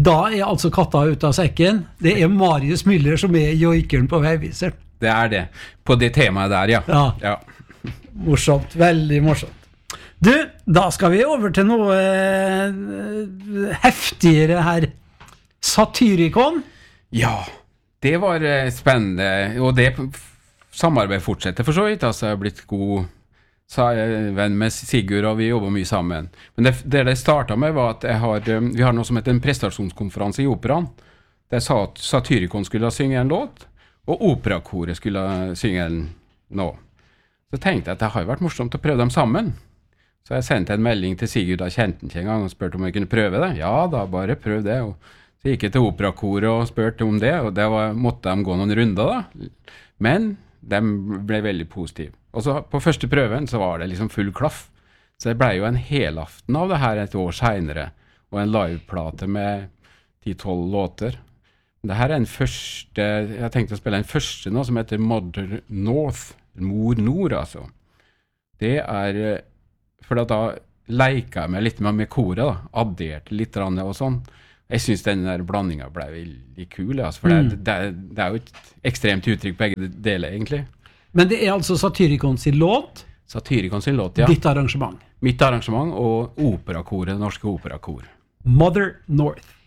Da altså katta ut av sekken. Det Marius Müller som joikeren på Veiviseren. Det det. På det temaet der, ja. Ja. Morsomt, veldig morsomt. Du, da skal vi over til noe heftigere her. Satyricon? Ja, det var spennende, og det samarbeidet fortsetter for så vidt. Altså, jeg har blitt god venn med Sigurd, og vi jobber mye sammen. Men det startet med var at vi har noe som heter en prestasjonskonferanse i Operaen, der Satyricon skulle synge en låt, og operakoret skulle synge en nå. Så tenkte jeg at det har vært morsomt å prøve dem sammen. Så jeg sendte en melding til Sigurd, da kjente han ikke en gang, og spurte om jeg kunne prøve det. Ja, da bare prøv det. Og så gikk jeg til operakoret og spurte om det, og måtte de gå noen runder da. Men de ble veldig positive. Og så på første prøven så var det liksom full klaff. Så det ble jo en helaften av det her et år senere, og en liveplate med 10-12 låter. Det her en første, jeg tenkte å spille en første nå som heter Mother North, Mor Nord altså. Det for da leika jeg meg litt med koret da, adderte litt og sånn. Jeg synes den der blandingen ble veldig kul, altså, for det jo et ekstremt uttrykk begge deler egentlig. Men det altså Satyricon sin låt? Satyricon sin låt, ja. Ditt arrangement? Mitt arrangement og operakoret, norske operakor. Mother North.